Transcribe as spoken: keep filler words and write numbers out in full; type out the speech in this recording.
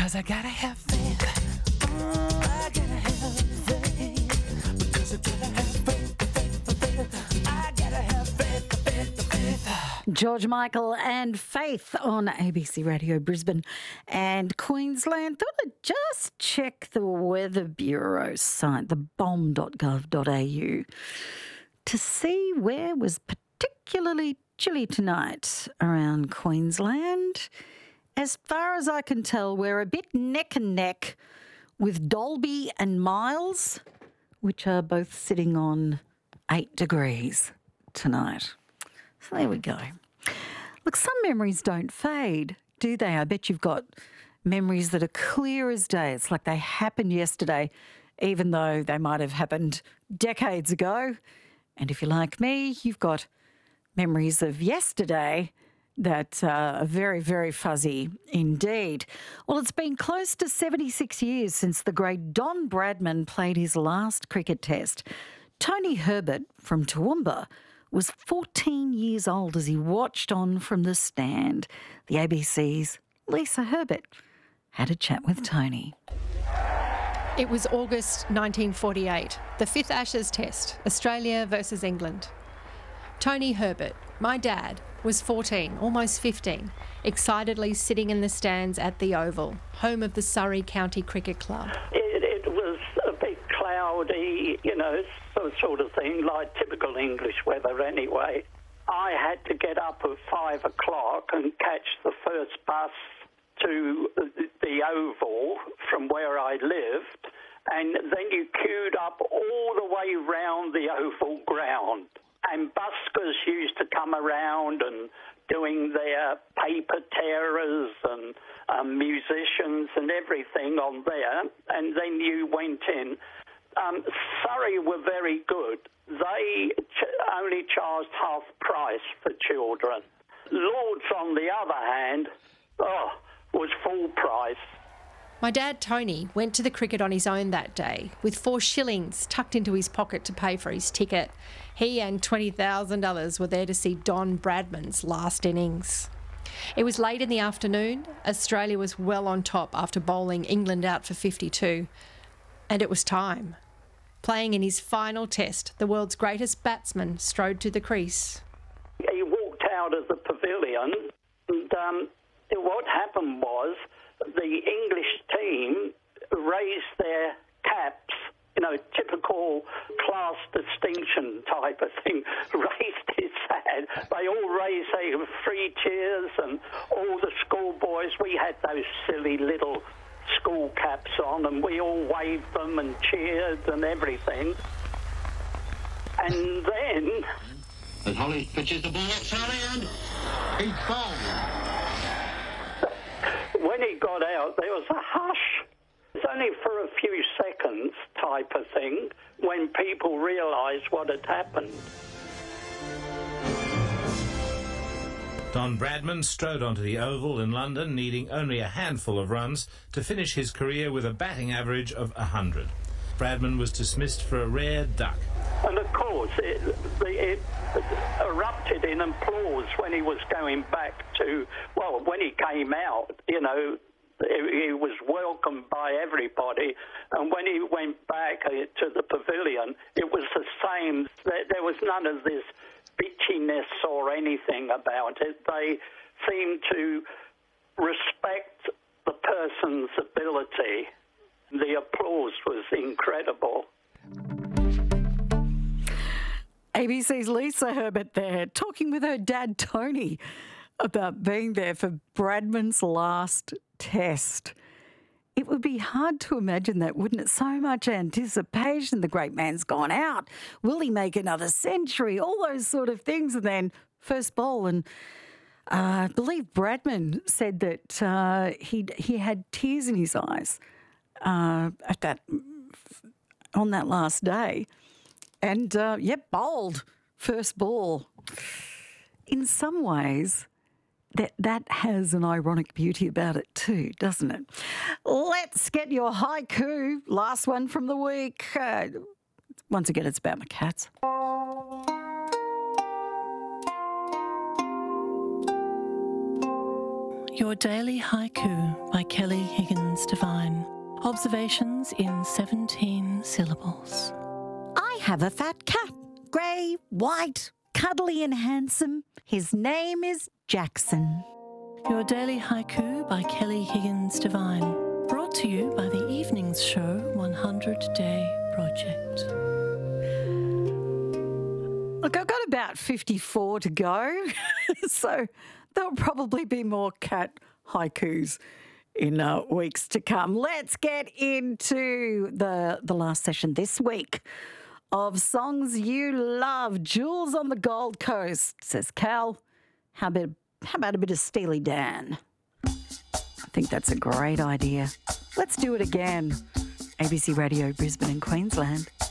'cause I gotta have faith. Oh, I gotta have faith. Because I gotta have faith, faith, faith. I gotta have faith, faith, faith. George Michael and Faith on A B C Radio Brisbane and Queensland. Thought I'd just check the Weather Bureau site, the bomb dot gov dot a u, to see where was particularly chilly tonight around Queensland. As far as I can tell, we're a bit neck and neck with Dalby and Miles, which are both sitting on eight degrees tonight. So there we go. Look, some memories don't fade, do they? I bet you've got memories that are clear as day. It's like they happened yesterday, even though they might have happened decades ago. And if you're like me, you've got memories of yesterday that uh, are very, very fuzzy indeed. Well, it's been close to seventy-six years since the great Don Bradman played his last cricket test. Tony Herbert from Toowoomba was fourteen years old as he watched on from the stand. The A B C's Lisa Herbert had a chat with Tony. It was August nineteen forty-eight, the fifth Ashes Test, Australia versus England. Tony Herbert, my dad, was fourteen, almost fifteen, excitedly sitting in the stands at the Oval, home of the Surrey County Cricket Club. It, it was a bit cloudy, you know, sort of thing, like typical English weather anyway. I had to get up at five o'clock and catch the first bus to the Oval from where I lived, and then you queued up all the way round the Oval ground. And buskers used to come around and doing their paper tearers and um, musicians and everything on there, and then you went in. Um, Surrey were very good. They ch- only charged half price for children. Lords, on the other hand, oh, was full price. My dad, Tony, went to the cricket on his own that day, with four shillings tucked into his pocket to pay for his ticket. He and twenty thousand others were there to see Don Bradman's last innings. It was late in the afternoon. Australia was well on top after bowling England out for fifty-two. And it was time. Playing in his final test, the world's greatest batsman strode to the crease. He walked out of the pavilion, and um, what happened was the English team raised their caps, you know, typical class distinction type of thing, raised his hand. They all raised their three cheers, and all the schoolboys, we had those silly little school caps on, and we all waved them and cheered and everything. And then... And Holly pitches the ball up, Charlie, and he's bowled. When he got out, there was a hush. It's only for a few seconds type of thing when people realised what had happened. Don Bradman strode onto the Oval in London, needing only a handful of runs to finish his career with a batting average of one hundred. Bradman was dismissed for a rare duck. And of course, it, it erupted in applause when he was going back to, well, when he came out, you know, he was welcomed by everybody. And when he went back to the pavilion, it was the same. There was none of this bitchiness or anything about it. They seemed to respect the person's ability. The applause was incredible. A B C's Lisa Herbert there, talking with her dad, Tony, about being there for Bradman's last test. It would be hard to imagine that, wouldn't it? So much anticipation. The great man's gone out. Will he make another century? All those sort of things. And then first ball. And uh, I believe Bradman said that uh, he he had tears in his eyes uh, at that on that last day. And, uh, yep, bowled first ball. In some ways, that that has an ironic beauty about it too, doesn't it? Let's get your haiku. Last one from the week. Uh, once again, it's about my cats. Your Daily Haiku by Kelly Higgins Devine. Observations in seventeen syllables. I have a fat cat, grey, white, cuddly and handsome. His name is Jackson. Your Daily Haiku by Kelly Higgins Devine. Brought to you by the Evenings Show one hundred Day Project. Look, I've got about fifty-four to go, so there'll probably be more cat haikus in uh, weeks to come. Let's get into the, the last session this week of Songs You Love. Jules on the Gold Coast, says Cal. How about, how about a bit of Steely Dan? I think that's a great idea. Let's do it again. A B C Radio Brisbane and Queensland.